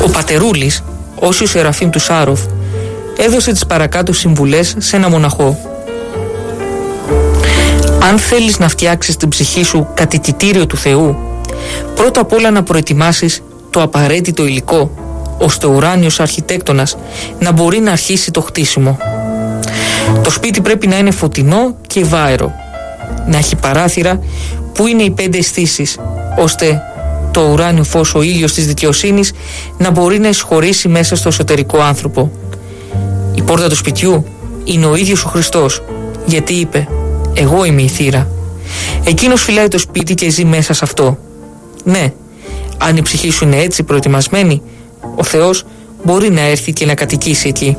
Ο πατερούλης, Όσιος Σεραφείμ του Σάροφ, έδωσε τις παρακάτω συμβουλές σε ένα μοναχό. Αν θέλεις να φτιάξεις την ψυχή σου κατοικητήριο του Θεού, πρώτα απ' όλα να προετοιμάσεις το απαραίτητο υλικό, ώστε ο ουράνιος αρχιτέκτονας να μπορεί να αρχίσει το χτίσιμο. Το σπίτι πρέπει να είναι φωτεινό και βάερο, να έχει παράθυρα που είναι οι 5 αισθήσεις, ώστε το ουράνιο φως, ο ήλιος της δικαιοσύνης, να μπορεί να εισχωρήσει μέσα στο εσωτερικό άνθρωπο. Η πόρτα του σπιτιού είναι ο ίδιος ο Χριστός, γιατί είπε «Εγώ είμαι η θύρα». Εκείνος φυλάει το σπίτι και ζει μέσα σε αυτό. Ναι, αν η ψυχή σου είναι έτσι προετοιμασμένη, ο Θεός μπορεί να έρθει και να κατοικήσει εκεί.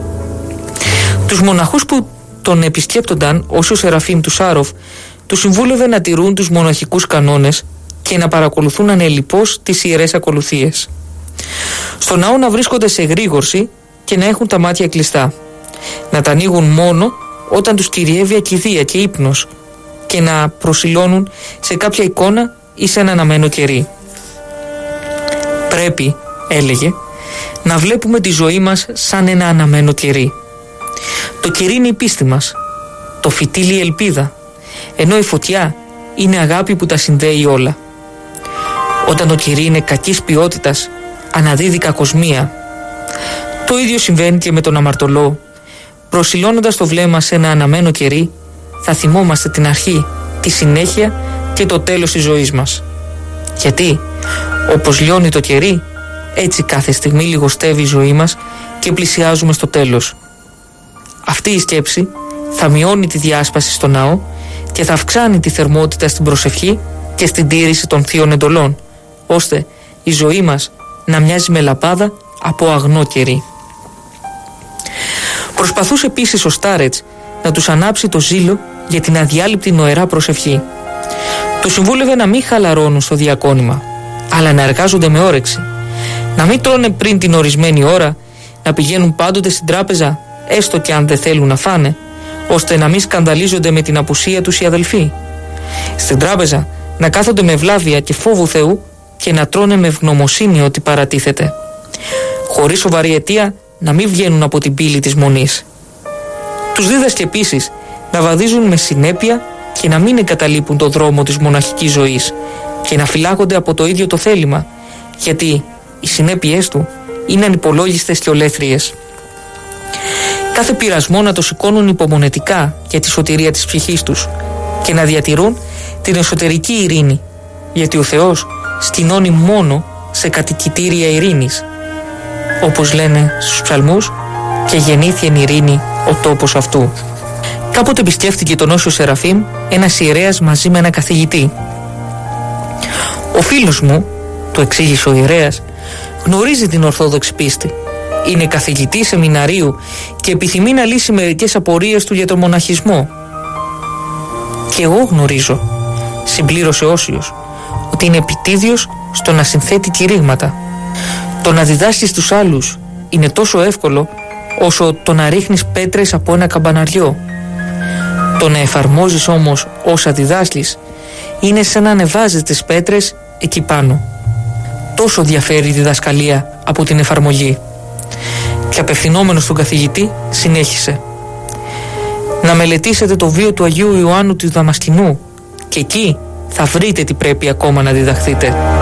Τους μοναχούς που τον επισκέπτονταν, ως ο Σεραφείμ του Σάροφ, τους συμβούλευε να τηρούν τους μοναχικούς κανόνες και να παρακολουθούν ανελιπώς τις ιερές ακολουθίες. Στο ναό να βρίσκονται σε εγρήγορση και να έχουν τα μάτια κλειστά. Να τα ανοίγουν μόνο όταν τους κυριεύει ακηδεία και ύπνος και να προσιλώνουν σε κάποια εικόνα ή σε ένα αναμένο κερί. Πρέπει, έλεγε, να βλέπουμε τη ζωή μας σαν ένα αναμένο κερί. Το κερί είναι η πίστη μας, το φυτίλι η ελπίδα, ενώ η φωτιά είναι αγάπη που τα συνδέει όλα. Όταν το κερί είναι κακής ποιότητας, αναδίδει κακοσμία. Το ίδιο συμβαίνει και με τον αμαρτωλό. Προσιλώνοντας το βλέμμα σε ένα αναμένο κερί, θα θυμόμαστε την αρχή, τη συνέχεια και το τέλος της ζωής μας. Γιατί, όπως λιώνει το κερί, έτσι κάθε στιγμή λιγοστεύει η ζωή μας και πλησιάζουμε στο τέλος. Αυτή η σκέψη θα μειώνει τη διάσπαση στο ναό και θα αυξάνει τη θερμότητα στην προσευχή και στην τήρηση των θείων εντολών, ώστε η ζωή μας να μοιάζει με λαπάδα από αγνό κερί. Προσπαθούσε επίσης ο Στάρετς να τους ανάψει το ζήλο για την αδιάλειπτη νοερά προσευχή. Τους συμβούλευε να μην χαλαρώνουν στο διακόνημα, αλλά να εργάζονται με όρεξη, να μην τρώνε πριν την ορισμένη ώρα, να πηγαίνουν πάντοτε στην τράπεζα, έστω και αν δεν θέλουν να φάνε, ώστε να μην σκανδαλίζονται με την απουσία τους οι αδελφοί. Στην τράπεζα να κάθονται με ευλάβεια και φόβου Θεού και να τρώνε με ευγνωμοσύνη ό,τι παρατίθεται. Χωρίς σοβαρή αιτία να μην βγαίνουν από την πύλη της μονής. Τους δίδασκε επίσης να βαδίζουν με συνέπεια και να μην εγκαταλείπουν το δρόμο της μοναχικής ζωής και να φυλάγονται από το ίδιο το θέλημα, γιατί οι συνέπειές του είναι ανυπολόγιστες και ολέθριες. Κάθε πειρασμό να το σηκώνουν υπομονετικά για τη σωτηρία της ψυχής τους και να διατηρούν την εσωτερική ειρήνη, γιατί ο Θεός στηνώνει μόνο σε κατοικητήρια ειρήνης. Όπως λένε στους ψαλμούς, και γεννήθη εν ειρήνη ο τόπος αυτού. Κάποτε επισκέφτηκε τον Όσιο Σεραφείμ ένας ιερέας μαζί με ένα καθηγητή. «Ο φίλος μου», του εξήγησε ο ιερέας, «γνωρίζει την Ορθόδοξη πίστη. Είναι καθηγητής σεμιναρίου και επιθυμεί να λύσει μερικές απορίες του για τον μοναχισμό». «Και εγώ γνωρίζω», συμπλήρωσε ο Όσιος, «ότι είναι επιτίδιος στο να συνθέτει κηρύγματα. Το να διδάσκεις τους άλλους είναι τόσο εύκολο όσο το να ρίχνεις πέτρες από ένα καμπαναριό. Το να εφαρμόζεις όμως όσα διδάσκεις είναι σαν να ανεβάζεις τις πέτρες εκεί πάνω. Τόσο διαφέρει η διδασκαλία από την εφαρμογή». Και απευθυνόμενος στον καθηγητή συνέχισε: «Να μελετήσετε το βίο του Αγίου Ιωάννου του Δαμασκηνού και εκεί θα βρείτε τι πρέπει ακόμα να διδαχθείτε».